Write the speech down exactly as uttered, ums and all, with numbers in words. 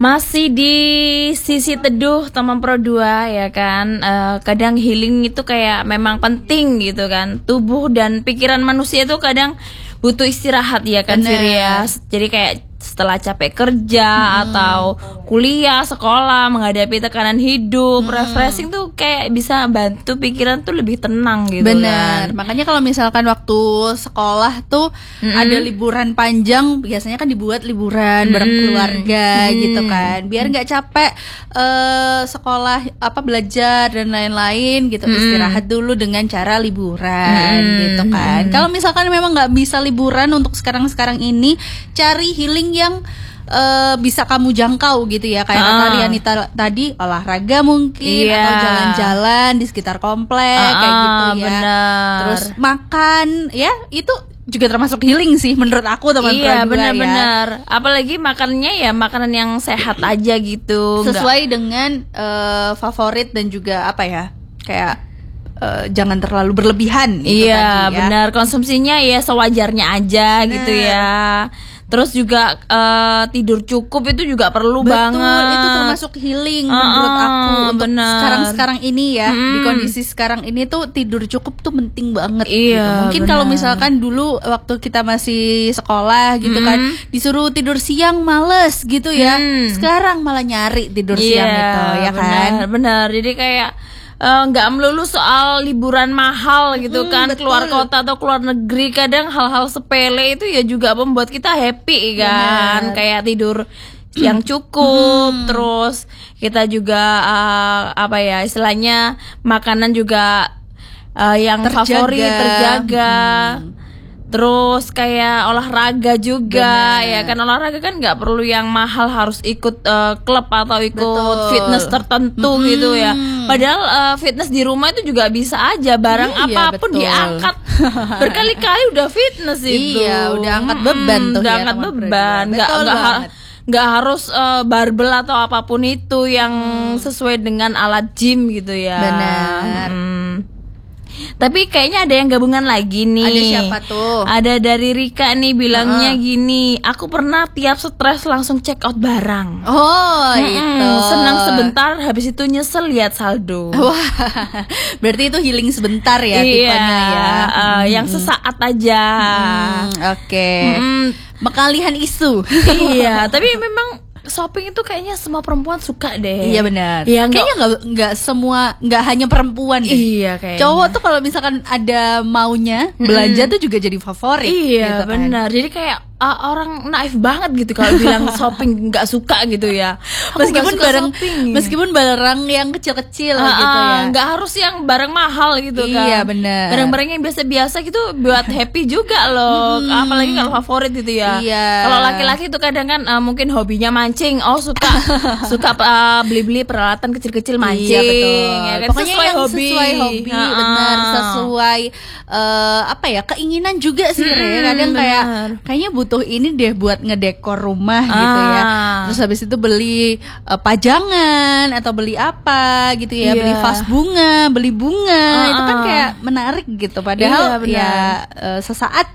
Masih di sisi teduh teman Pro dua ya kan. Uh, kadang healing itu kayak memang penting gitu kan. Tubuh dan pikiran manusia itu kadang butuh istirahat ya kan Surya. Jadi kayak setelah capek kerja hmm. atau kuliah, sekolah, menghadapi tekanan hidup, hmm. refreshing tuh kayak bisa bantu pikiran tuh lebih tenang gitu. Bener. Kan. Makanya kalau misalkan waktu sekolah tuh hmm. ada liburan panjang, biasanya kan dibuat liburan hmm. bareng keluarga hmm. gitu kan, biar nggak capek uh, sekolah apa belajar dan lain-lain gitu. Hmm. Istirahat dulu dengan cara liburan hmm. gitu kan. Hmm. Kalau misalkan memang nggak bisa liburan untuk sekarang-sekarang ini, cari healing yang uh, bisa kamu jangkau gitu ya, kayak kata ah. Rianita tadi, olahraga mungkin yeah. atau jalan-jalan di sekitar komplek ah, kayak gitu ya. Bener. Terus makan ya, itu juga termasuk healing sih menurut aku teman-teman. Iya ya. benar-benar. Apalagi makanannya ya makanan yang sehat aja gitu. Sesuai Enggak. dengan uh, favorit dan juga apa ya, kayak uh, jangan terlalu berlebihan. Gitu iya tadi, ya. benar. Konsumsinya ya sewajarnya aja bener. Gitu ya. Terus juga uh, tidur cukup itu juga perlu Betul, banget. Itu termasuk healing uh, menurut aku untuk bener. sekarang-sekarang ini ya, hmm. di kondisi sekarang ini tuh tidur cukup tuh penting banget. Iya, gitu. Mungkin kalau misalkan dulu waktu kita masih sekolah gitu hmm. kan, disuruh tidur siang males gitu ya. Hmm. Sekarang malah nyari tidur iya, siang itu ya bener, kan. Benar. Jadi kayak nggak uh, melulu soal liburan mahal gitu hmm, kan, betul. Keluar kota atau keluar negeri, kadang hal-hal sepele itu ya juga membuat kita happy kan. Bener. Kayak tidur yang cukup, hmm. terus kita juga uh, apa ya istilahnya makanan juga uh, yang terjaga. favorit terjaga. Hmm. Terus kayak olahraga juga. Bener. Ya kan, olahraga kan nggak perlu yang mahal harus ikut uh, klub atau ikut Betul. fitness tertentu hmm. gitu ya. Padahal uh, fitness di rumah itu juga bisa aja, barang iya, apapun betul. diangkat berkali-kali udah fitness itu. Iya, udah angkat beban hmm, tuh udah ya, angkat beban, nggak nggak ha- nggak harus uh, barbel atau apapun itu yang hmm. sesuai dengan alat gym gitu ya. Benar. Hmm. Tapi kayaknya ada yang gabungan lagi nih. Ada siapa tuh? Ada dari Rika nih bilangnya uh-uh. gini, aku pernah tiap stres langsung check out barang. Oh, hmm, itu. Senang sebentar, habis itu nyesel lihat saldo. Wah, berarti itu healing sebentar ya, iya, tipenya ya. Uh, hmm. Yang sesaat aja. Hmm, Oke. Okay. Hmm, Pengalihan isu. Iya, tapi memang shopping itu kayaknya semua perempuan suka deh. Iya benar. Ya, kayaknya nggak nggak semua, nggak hanya perempuan deh. Iya kayaknya. Cowok tuh kalau misalkan ada maunya belanja hmm. tuh juga jadi favorit. Iya gitu benar. Kan. Jadi kayak uh, orang naif banget gitu kalau bilang shopping nggak suka gitu ya. Aku meskipun suka barang shopping. meskipun barang yang kecil-kecil uh, gitu ya. Nggak harus yang barang mahal gitu kan. Iya benar. Barang-barang yang biasa-biasa gitu buat happy juga loh. Hmm. Apalagi kalau favorit gitu ya. Iya. Kalau laki-laki tuh kadang kan uh, mungkin hobinya mancing. Oh suka suka uh, beli-beli peralatan kecil-kecil mancing. Iya betul. Ya kan? Pokoknya sesuai yang hobi. sesuai hobi, uh-uh. benar, sesuai uh, apa ya keinginan juga sih. Hmm, Re. Kadang bener. kayak kayaknya butuh ini deh buat ngedekor rumah ah. gitu ya. Terus habis itu beli uh, pajangan atau beli apa gitu ya, yeah. beli vas bunga, beli bunga, uh-uh. itu kan kayak menarik gitu. Padahal iya, ya uh, sesaat